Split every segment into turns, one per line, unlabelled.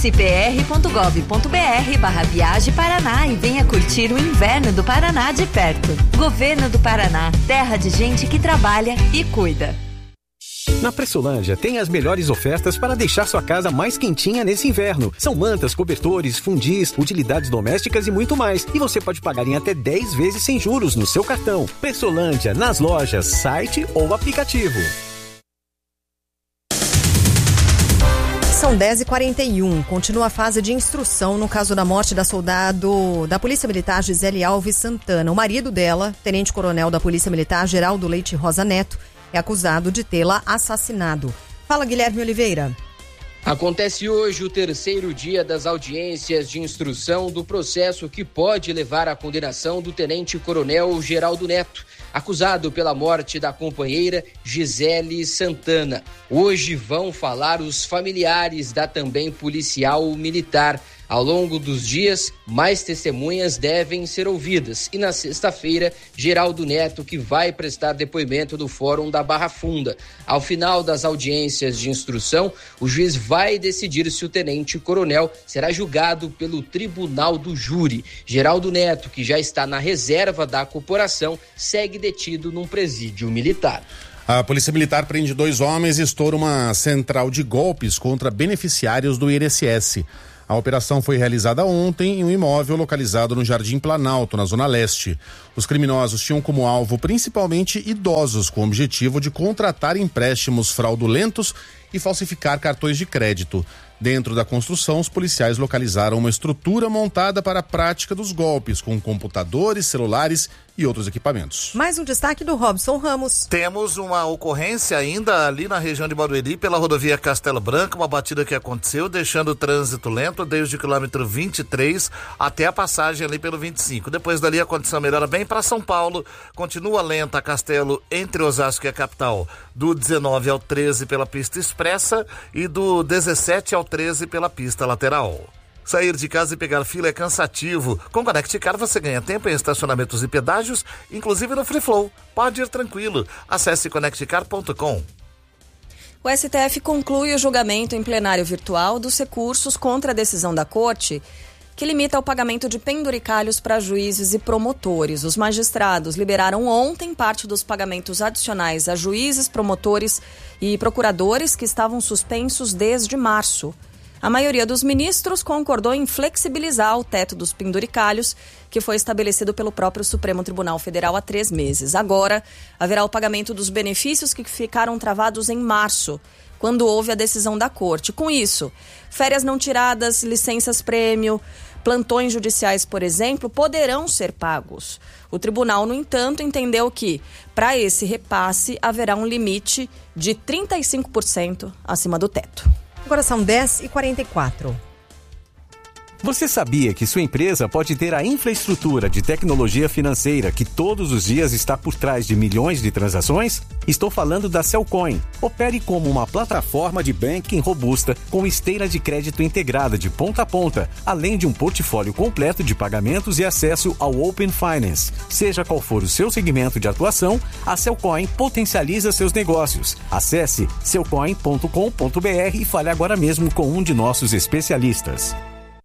Acesse pr.gov.br/Viagem Paraná e venha curtir o inverno do Paraná de perto. Governo do Paraná, terra de gente que trabalha e cuida.
Na Pressolândia tem as melhores ofertas para deixar sua casa mais quentinha nesse inverno. São mantas, cobertores, fundis, utilidades domésticas e muito mais. E você pode pagar em até 10 vezes sem juros no seu cartão. Pressolândia, nas lojas, site ou aplicativo.
São 10h41. Continua a fase de instrução no caso da morte da soldado da Polícia Militar Gisele Alves Santana. O marido dela, tenente-coronel da Polícia Militar Geraldo Leite Rosa Neto, é acusado de tê-la assassinado. Fala, Guilherme Oliveira.
Acontece hoje o terceiro dia das audiências de instrução do processo que pode levar à condenação do tenente-coronel Geraldo Neto, acusado pela morte da companheira Gisele Santana. Hoje vão falar os familiares da também policial militar. Ao longo dos dias, mais testemunhas devem ser ouvidas. E na sexta-feira, Geraldo Neto, que vai prestar depoimento do Fórum da Barra Funda. Ao final das audiências de instrução, o juiz vai decidir se o tenente-coronel será julgado pelo Tribunal do Júri. Geraldo Neto, que já está na reserva da corporação, segue detido num presídio militar.
A Polícia Militar prende 2 homens e estoura uma central de golpes contra beneficiários do INSS. A operação foi realizada ontem em um imóvel localizado no Jardim Planalto, na Zona Leste. Os criminosos tinham como alvo principalmente idosos, com o objetivo de contratar empréstimos fraudulentos e falsificar cartões de crédito. Dentro da construção, os policiais localizaram uma estrutura montada para a prática dos golpes, com computadores, celulares e outros equipamentos.
Mais um destaque do Robson Ramos.
Temos uma ocorrência ainda ali na região de Barueri, pela rodovia Castelo Branco, uma batida que aconteceu, deixando o trânsito lento desde o quilômetro 23 até a passagem ali pelo 25. Depois dali a condição melhora bem para São Paulo, continua lenta a Castelo entre Osasco e a capital, do 19 ao 13 pela pista expressa e do 17 ao 13 pela pista lateral. Sair de casa e pegar fila é cansativo. Com Connect Car você ganha tempo em estacionamentos e pedágios, inclusive no Free Flow. Pode ir tranquilo. Acesse connectcar.com.
O STF conclui o julgamento em plenário virtual dos recursos contra a decisão da Corte que limita o pagamento de penduricalhos para juízes e promotores. Os magistrados liberaram ontem parte dos pagamentos adicionais a juízes, promotores e procuradores que estavam suspensos desde março. A maioria dos ministros concordou em flexibilizar o teto dos penduricalhos, que foi estabelecido pelo próprio Supremo Tribunal Federal há 3 meses. Agora, haverá o pagamento dos benefícios que ficaram travados em março, quando houve a decisão da Corte. Com isso, férias não tiradas, licenças-prêmio, plantões judiciais, por exemplo, poderão ser pagos. O tribunal, no entanto, entendeu que, para esse repasse, haverá um limite de 35% acima do teto.
Agora são 10h44.
Você sabia que sua empresa pode ter a infraestrutura de tecnologia financeira que todos os dias está por trás de milhões de transações? Estou falando da Cellcoin. Opere como uma plataforma de banking robusta com esteira de crédito integrada de ponta a ponta, além de um portfólio completo de pagamentos e acesso ao Open Finance. Seja qual for o seu segmento de atuação, a Cellcoin potencializa seus negócios. Acesse cellcoin.com.br e fale agora mesmo com um de nossos especialistas.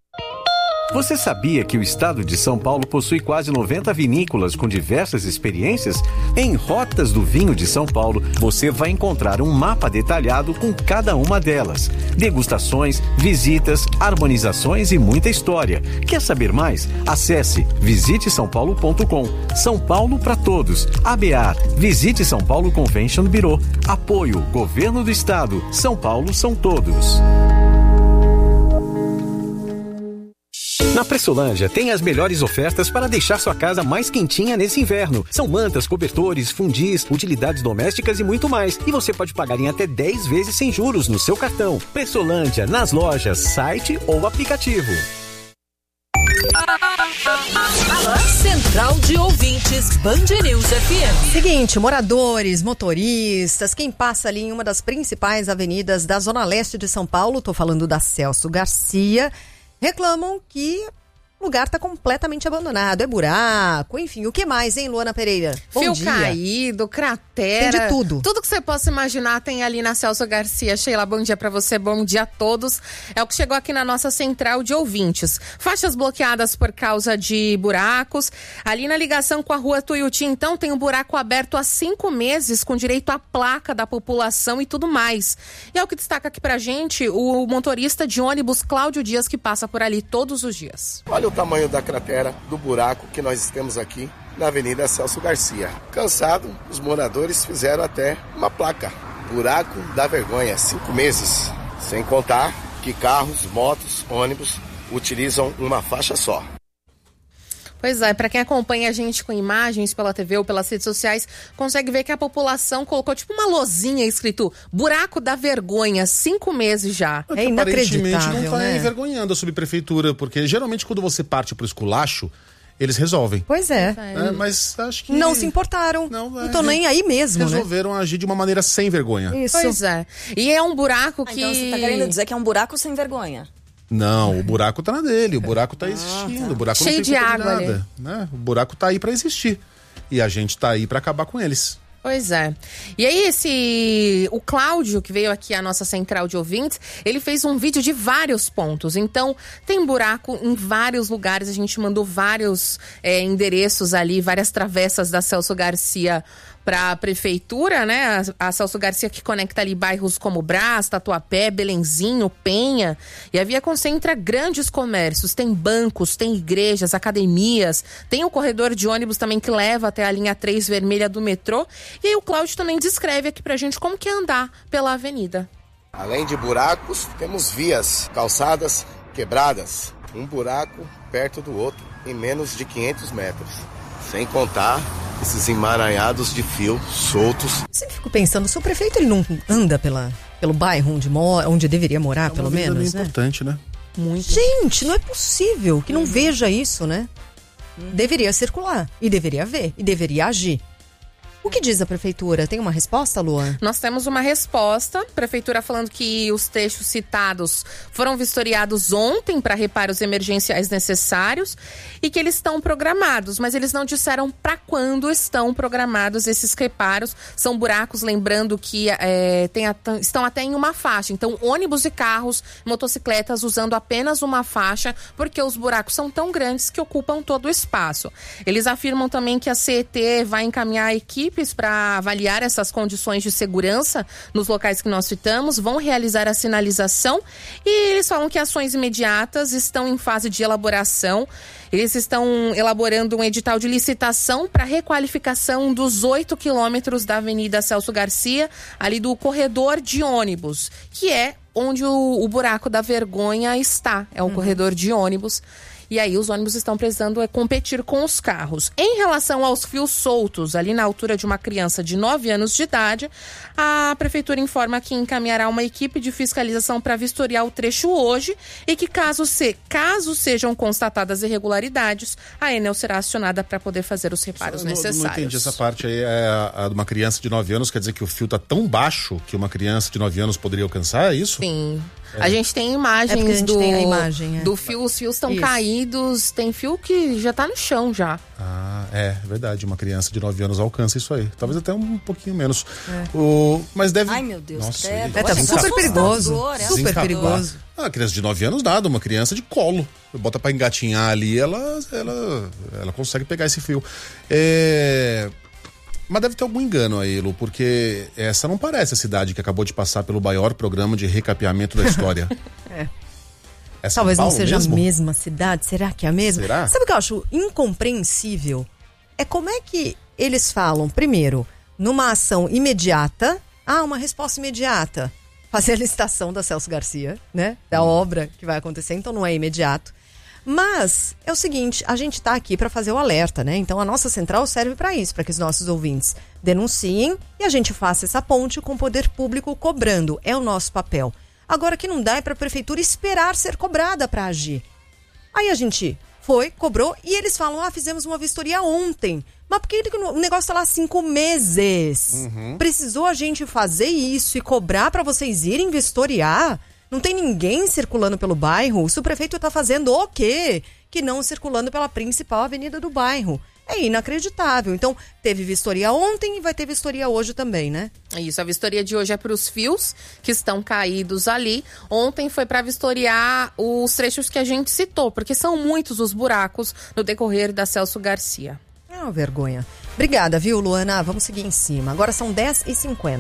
Você sabia que o estado de São Paulo possui quase 90 vinícolas com diversas experiências? Em Rotas do Vinho de São Paulo, você vai encontrar um mapa detalhado com cada uma delas. Degustações, visitas, harmonizações e muita história. Quer saber mais? Acesse visitesaopaulo.com. São Paulo para todos. ABAR, Visite São Paulo Convention Bureau. Apoio, Governo do Estado. São Paulo são todos. Na Pressolândia tem as melhores ofertas para deixar sua casa mais quentinha nesse inverno. São mantas, cobertores, fundis, utilidades domésticas e muito mais. E você pode pagar em até 10 vezes sem juros no seu cartão. Pressolândia, nas lojas, site ou aplicativo.
Central de Ouvintes, Band News FM.
Seguinte, moradores, motoristas, quem passa ali em uma das principais avenidas da Zona Leste de São Paulo, tô falando da Celso Garcia, reclamam que O lugar tá completamente abandonado, é buraco, enfim. O que mais, hein, Luana Pereira? Bom
Fio
dia.
caído, cratera.
Tem de tudo.
Tudo que você possa imaginar tem ali na Celso Garcia. Sheila, bom dia pra você, bom dia a todos. É o que chegou aqui na nossa central de ouvintes. Faixas bloqueadas por causa de buracos. Ali na ligação com a rua Tuiuti, então, tem um buraco aberto há 5 meses, com direito à placa da população e tudo mais. E é o que destaca aqui pra gente o motorista de ônibus Cláudio Dias, que passa por ali todos os dias.
Olha o tamanho da cratera, do buraco que nós temos aqui na Avenida Celso Garcia. Cansado, os moradores fizeram até uma placa. Buraco da vergonha, 5 meses. Sem contar que carros, motos, ônibus utilizam uma faixa só.
Pois é, para quem acompanha a gente com imagens pela TV ou pelas redes sociais, consegue ver que a população colocou tipo uma lozinha escrito buraco da vergonha, 5 meses já.
É inacreditável,
aparentemente não tá
né?
envergonhando a subprefeitura, porque geralmente quando você parte pro esculacho, eles resolvem.
Pois é.
Mas acho que...
Não se importaram. Não tô nem aí mesmo,
resolveram agir de uma maneira sem vergonha.
Isso.
Pois é. E é um buraco que...
Então você tá querendo dizer que é um buraco sem vergonha?
Não, o buraco tá na dele, o buraco tá existindo, o buraco
cheio
não tem
de
culpa
água
nada,
ali.
né? O buraco tá aí pra existir. E a gente tá aí pra acabar com eles.
Pois é. E aí o Cláudio, que veio aqui à nossa central de ouvintes, ele fez um vídeo de vários pontos. Então, tem buraco em vários lugares. A gente mandou vários endereços ali, várias travessas da Celso Garcia para a prefeitura, né? A Celso Garcia que conecta ali bairros como Brás, Tatuapé, Belenzinho, Penha. E a via concentra grandes comércios, tem bancos, tem igrejas, academias, tem o corredor de ônibus também que leva até a linha 3 vermelha do metrô. E aí o Cláudio também descreve aqui pra gente como que é andar pela avenida.
Além de buracos, temos vias, calçadas quebradas. Um buraco perto do outro, em menos de 500 metros. Sem contar esses emaranhados de fio soltos.
Sempre fico pensando, se o prefeito ele não anda pelo bairro onde deveria morar, pelo menos, né?
É importante, né?
Muito.
Gente, não é possível que não veja isso, né? Deveria circular, e deveria ver, e deveria agir. O que diz a prefeitura? Tem uma resposta, Luan?
Nós temos uma resposta. Prefeitura falando que os trechos citados foram vistoriados ontem para reparos emergenciais necessários e que eles estão programados, mas eles não disseram para quando estão programados esses reparos. São buracos, lembrando que estão até em uma faixa. Então, ônibus e carros, motocicletas usando apenas uma faixa, porque os buracos são tão grandes que ocupam todo o espaço. Eles afirmam também que a CET vai encaminhar equipes para avaliar essas condições de segurança nos locais que nós citamos, vão realizar a sinalização e eles falam que ações imediatas estão em fase de elaboração. Eles estão elaborando um edital de licitação para requalificação dos 8 quilômetros da Avenida Celso Garcia, ali do corredor de ônibus, que é onde o buraco da vergonha está, é o corredor de ônibus. E aí os ônibus estão precisando competir com os carros. Em relação aos fios soltos, ali na altura de uma criança de 9 anos de idade, a prefeitura informa que encaminhará uma equipe de fiscalização para vistoriar o trecho hoje e que caso sejam constatadas irregularidades, a Enel será acionada para poder fazer os reparos necessários.
Não entendi essa parte aí, a de uma criança de 9 anos, quer dizer que o fio tá tão baixo que uma criança de 9 anos poderia alcançar, é isso?
Sim. A gente tem imagens
a gente tem a imagem,
do fio, os fios estão
Isso.
caídos, tem fio que já tá no chão já.
Ah, é verdade, uma criança de 9 anos alcança isso aí. Talvez até um pouquinho menos. Mas deve...
Ai, meu Deus,
Nossa,
credo.
Tá super perigoso.
assustador,
Super
desencavar.
perigoso.
Ah, criança de 9 anos nada, uma criança de colo. Bota pra engatinhar ali, ela consegue pegar esse fio. Mas deve ter algum engano aí, Lu, porque essa não parece a cidade que acabou de passar pelo maior programa de recapeamento da história. É São
Talvez não
Paulo
seja
mesmo?
a mesma cidade. Será que é a mesma?
Será?
Sabe o que eu acho incompreensível? É como é que eles falam, primeiro, numa ação imediata, uma resposta imediata. Fazer a licitação da Celso Garcia, né? Da obra que vai acontecer, então não é imediato. Mas é o seguinte, a gente tá aqui para fazer o alerta, né? Então a nossa central serve para isso, para que os nossos ouvintes denunciem e a gente faça essa ponte com o poder público cobrando. É o nosso papel. Agora que não dá é para a prefeitura esperar ser cobrada para agir. Aí a gente foi, cobrou e eles falam, fizemos uma vistoria ontem. Mas por que o negócio tá lá há 5 meses? Precisou a gente fazer isso e cobrar para vocês irem vistoriar? Não tem ninguém circulando pelo bairro. O subprefeito está fazendo o quê? Que não circulando pela principal avenida do bairro. É inacreditável. Então, teve vistoria ontem e vai ter vistoria hoje também, né?
Isso, a vistoria de hoje é para os fios que estão caídos ali. Ontem foi para vistoriar os trechos que a gente citou, porque são muitos os buracos no decorrer da Celso Garcia.
É uma vergonha. Obrigada, viu, Luana? Vamos seguir em cima. Agora são 10h50.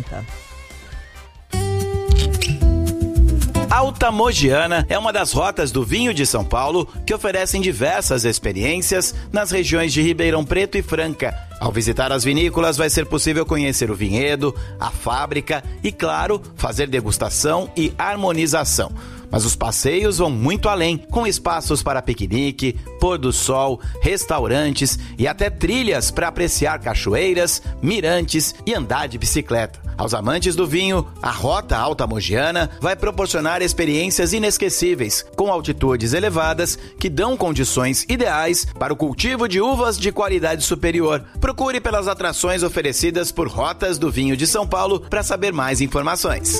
Alta Mogiana é uma das rotas do vinho de São Paulo que oferecem diversas experiências nas regiões de Ribeirão Preto e Franca. Ao visitar as vinícolas vai ser possível conhecer o vinhedo, a fábrica e, claro, fazer degustação e harmonização. Mas os passeios vão muito além, com espaços para piquenique, pôr do sol, restaurantes e até trilhas para apreciar cachoeiras, mirantes e andar de bicicleta. Aos amantes do vinho, a Rota Alta Mogiana vai proporcionar experiências inesquecíveis, com altitudes elevadas que dão condições ideais para o cultivo de uvas de qualidade superior. Procure pelas atrações oferecidas por Rotas do Vinho de São Paulo para saber mais informações.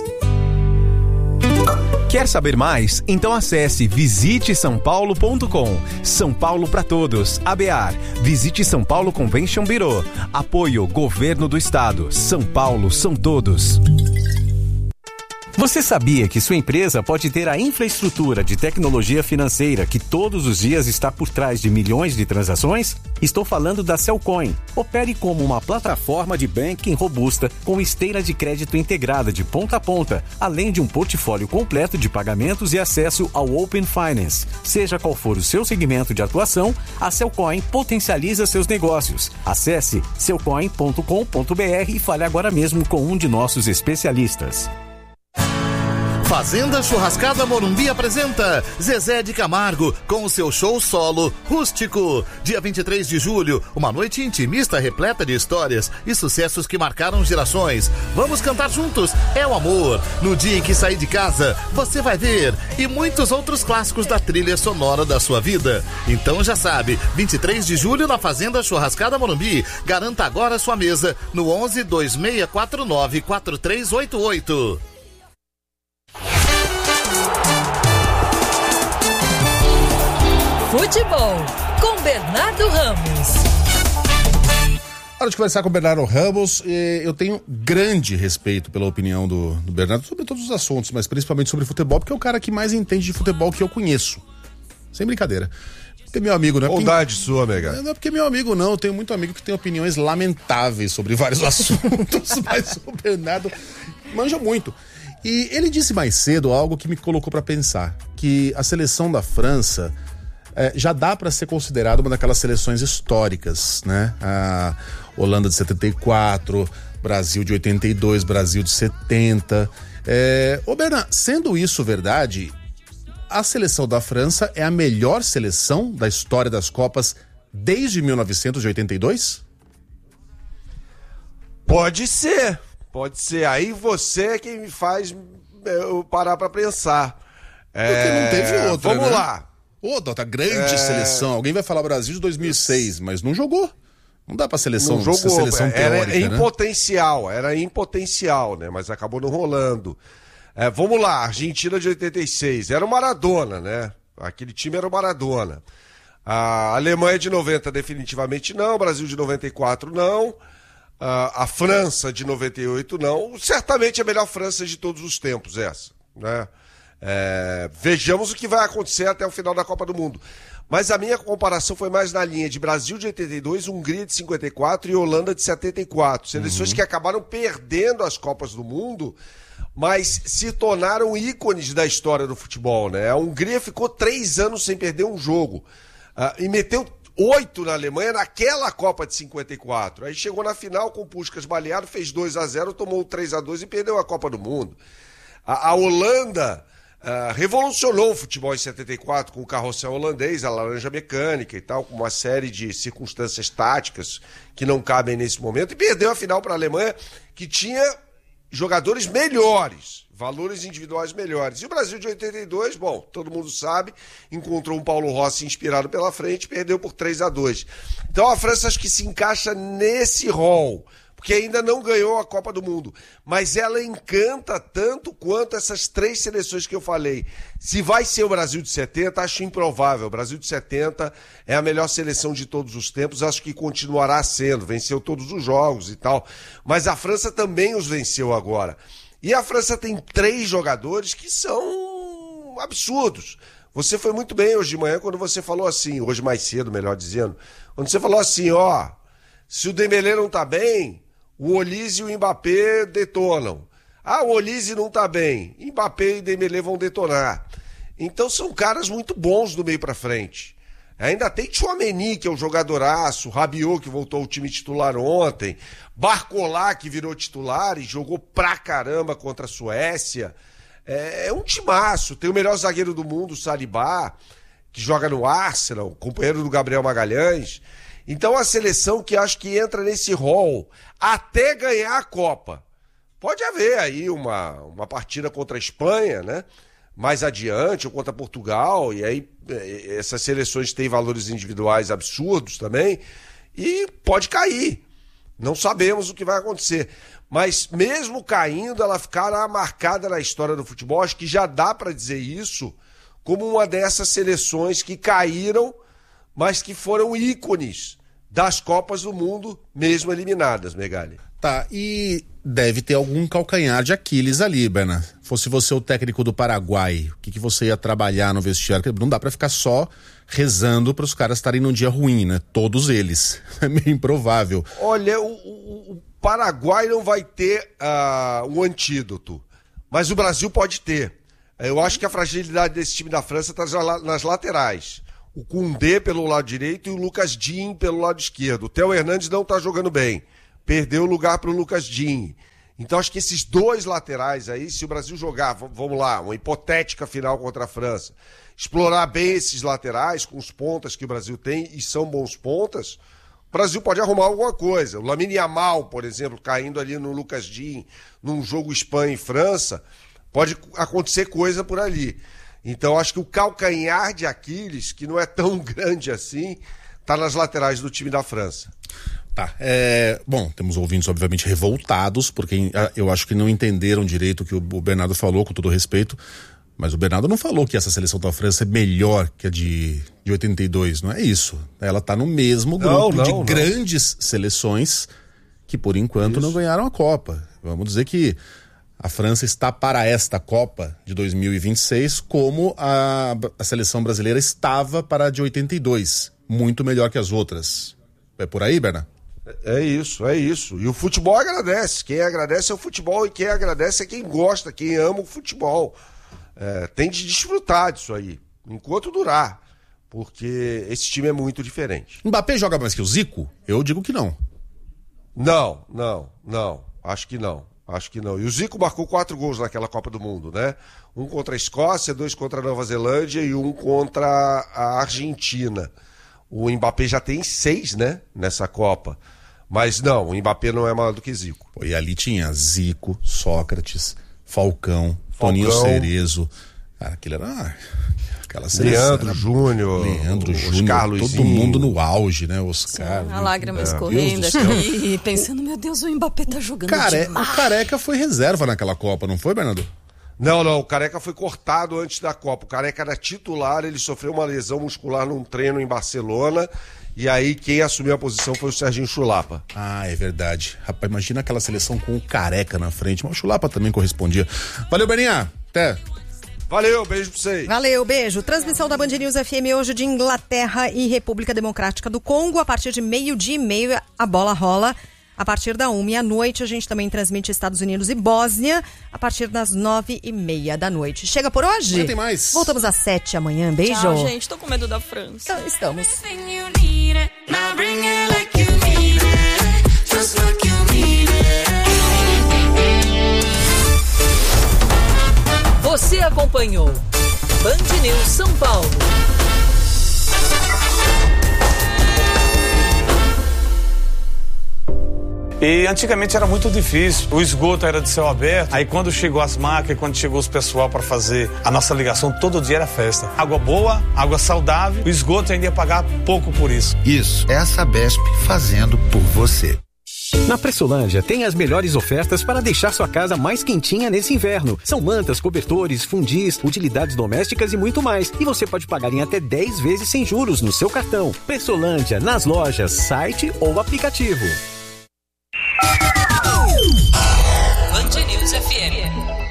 Quer saber mais? Então acesse visitesaopaulo.com. São Paulo para todos. ABAR. Visite São Paulo Convention Bureau. Apoio Governo do Estado. São Paulo são todos.
Você sabia que sua empresa pode ter a infraestrutura de tecnologia financeira que todos os dias está por trás de milhões de transações? Estou falando da Cellcoin. Opere como uma plataforma de banking robusta com esteira de crédito integrada de ponta a ponta, além de um portfólio completo de pagamentos e acesso ao Open Finance. Seja qual for o seu segmento de atuação, a Cellcoin potencializa seus negócios. Acesse cellcoin.com.br e fale agora mesmo com um de nossos especialistas.
Fazenda Churrascada Morumbi apresenta Zezé de Camargo com o seu show solo Rústico. Dia 23 de julho, uma noite intimista repleta de histórias e sucessos que marcaram gerações. Vamos cantar juntos, é o amor. No dia em que sair de casa, você vai ver. E muitos outros clássicos da trilha sonora da sua vida. Então já sabe, 23 de julho na Fazenda Churrascada Morumbi. Garanta agora sua mesa no 11 2649 4388.
Futebol, com Bernardo Ramos.
Hora de conversar com o Bernardo Ramos. Eu tenho grande respeito pela opinião do Bernardo sobre todos os assuntos, mas principalmente sobre futebol, porque é o cara que mais entende de futebol que eu conheço. Sem brincadeira. Porque meu amigo, não é
Bondade sua, nega.
Não é porque meu amigo, não. Eu tenho muito amigo que tem opiniões lamentáveis sobre vários assuntos, mas o Bernardo manja muito. E ele disse mais cedo algo que me colocou pra pensar, que a seleção da França já dá para ser considerada uma daquelas seleções históricas, né? A Holanda de 74, Brasil de 82, Brasil de 70. Ô Bernardo, sendo isso verdade, a seleção da França é a melhor seleção da história das Copas desde 1982?
Pode ser. Aí você é quem me faz eu parar pra pensar.
Porque não teve outra,
Vamos
né?
lá.
Outra grande seleção. Alguém vai falar Brasil de 2006, mas não jogou. Não dá pra seleção,
não jogou.
Seleção teórica,
Era em potencial, né? Mas acabou não rolando. Vamos lá, Argentina de 86. Era o Maradona, né? Aquele time era o Maradona. A Alemanha de 90 definitivamente não. Brasil de 94 não. A França de 98 não. Certamente a melhor França de todos os tempos essa, né? Vejamos o que vai acontecer até o final da Copa do Mundo. Mas a minha comparação foi mais na linha de Brasil de 82, Hungria de 54 e Holanda de 74. Seleções que acabaram perdendo as Copas do Mundo, mas se tornaram ícones da história do futebol, né? A Hungria ficou 3 anos sem perder um jogo e meteu 8 na Alemanha naquela Copa de 54. Aí chegou na final com o Puskás baleado, fez 2-0, tomou 3-2 e perdeu a Copa do Mundo. A Holanda revolucionou o futebol em 74 com o carrossel holandês, a laranja mecânica e tal, com uma série de circunstâncias táticas que não cabem nesse momento, e perdeu a final para a Alemanha, que tinha jogadores melhores, valores individuais melhores. E o Brasil de 82, bom, todo mundo sabe, encontrou um Paulo Rossi inspirado pela frente e perdeu por 3-2. Então a França acho que se encaixa nesse rol. porque ainda não ganhou a Copa do Mundo. Mas ela encanta tanto quanto essas 3 seleções que eu falei. Se vai ser o Brasil de 70, acho improvável. O Brasil de 70 é a melhor seleção de todos os tempos, acho que continuará sendo, venceu todos os jogos e tal. Mas a França também os venceu agora. E a França tem 3 jogadores que são absurdos. Você foi muito bem hoje de manhã quando você falou assim, hoje mais cedo, melhor dizendo, quando você falou assim, ó, se o Dembélé não tá bem, o Olise e o Mbappé detonam. Ah, o Olise não tá bem, Mbappé e Dembélé vão detonar. Então são caras muito bons do meio pra frente. Ainda tem Tchouaméni, que é um jogadoraço, Rabiot, que voltou ao time titular ontem, Barcola, que virou titular e jogou pra caramba contra a Suécia. É um timaço. Tem o melhor zagueiro do mundo, o Saliba, que joga no Arsenal, companheiro do Gabriel Magalhães. Então a seleção que acho que entra nesse rol até ganhar a Copa. Pode haver aí uma partida contra a Espanha, né? Mais adiante, ou contra Portugal, e aí essas seleções têm valores individuais absurdos também, e pode cair. Não sabemos o que vai acontecer. Mas mesmo caindo, ela ficará marcada na história do futebol. Acho que já dá para dizer isso como uma dessas seleções que caíram, mas que foram ícones das Copas do Mundo, mesmo eliminadas, Megali.
Tá, e deve ter algum calcanhar de Aquiles ali, Berna. Fosse você o técnico do Paraguai, o que você ia trabalhar no vestiário? Não dá pra ficar só rezando para os caras estarem num dia ruim, né? Todos eles. É meio improvável.
Olha, o Paraguai não vai ter um antídoto, mas o Brasil pode ter. Eu acho que a fragilidade desse time da França está nas laterais. O Koundé pelo lado direito e o Lucas Digne pelo lado esquerdo. O Theo Hernandes não está jogando bem. Perdeu o lugar para o Lucas Digne. Então acho que esses 2 laterais aí, se o Brasil jogar, vamos lá, uma hipotética final contra a França, explorar bem esses laterais com os pontas que o Brasil tem, e são bons pontas, o Brasil pode arrumar alguma coisa. O Lamine Yamal, por exemplo, caindo ali no Lucas Digne, num jogo Espanha e França, pode acontecer coisa por ali. Então acho que o calcanhar de Aquiles, que não é tão grande assim, está nas laterais do time da França.
Tá, bom, temos ouvintes obviamente revoltados, porque eu acho que não entenderam direito o que o Bernardo falou, com todo respeito, mas o Bernardo não falou que essa seleção da França é melhor que a de 82, não é isso. Ela tá no mesmo grupo de grandes seleções que por enquanto não ganharam a Copa. Vamos dizer que a França está para esta Copa de 2026 como a seleção brasileira estava para a de 82, muito melhor que as outras. É por aí, Bernardo?
É isso. E o futebol agradece. Quem agradece é o futebol e quem agradece é quem gosta, quem ama o futebol. Tem de desfrutar disso aí, enquanto durar, porque esse time é muito diferente.
Mbappé joga mais que o Zico? Eu digo que não.
Não. Acho que não. E o Zico marcou 4 gols naquela Copa do Mundo, né? 1 contra a Escócia, 2 contra a Nova Zelândia e 1 contra a Argentina. O Mbappé já tem 6, né? Nessa Copa. Mas não, o Mbappé não é maior do que Zico.
E ali tinha Zico, Sócrates, Falcão, Toninho Cerezo. Cara, aquilo era... Aquela
Leandro Júnior,
Oscar Luizinho. Todo mundo no auge, né? Oscar.
A lágrima escorrendo aqui e pensando, meu Deus, o Mbappé tá jogando demais.
O Careca foi reserva naquela Copa, não foi, Bernardo?
Não, o Careca foi cortado antes da Copa. O Careca era titular, ele sofreu uma lesão muscular num treino em Barcelona, e aí quem assumiu a posição foi o Serginho Chulapa.
Ah, é verdade. Rapaz, imagina aquela seleção com o Careca na frente, mas o Chulapa também correspondia. Valeu, Beninha. Até.
Valeu, beijo pra vocês.
Valeu, beijo. Transmissão da Band News FM hoje de Inglaterra e República Democrática do Congo. A partir de 12:30 a bola rola. A partir da 1h a gente também transmite Estados Unidos e Bósnia a partir das 9:30 da noite. Chega por hoje?
Amanhã tem mais.
Voltamos às 7 amanhã. Beijo.
Tchau, gente. Tô com medo da França.
Então, estamos.
Você acompanhou Band News São Paulo.
E antigamente era muito difícil, o esgoto era de céu aberto, aí quando chegou as máquinas, quando chegou os pessoal para fazer a nossa ligação, todo dia era festa. Água boa, água saudável, o esgoto ainda ia pagar pouco por isso.
Isso, é a Sabesp fazendo por você.
Na Pressolândia tem as melhores ofertas para deixar sua casa mais quentinha nesse inverno. São mantas, cobertores, fundis, utilidades domésticas e muito mais. E você pode pagar em até 10 vezes sem juros no seu cartão. Pressolândia, nas lojas, site ou aplicativo.
Band News FM.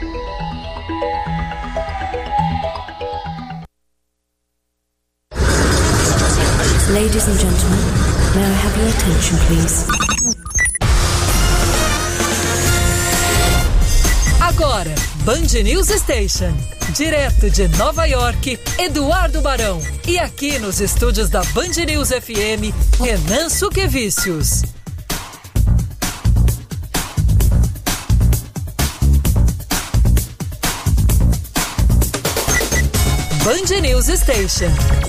Ladies and gentlemen, may I have your attention, please?
Agora, Band News Station. Direto de Nova York, Eduardo Barão. E aqui nos estúdios da Band News FM, Renan Suquevicius. Band News Station.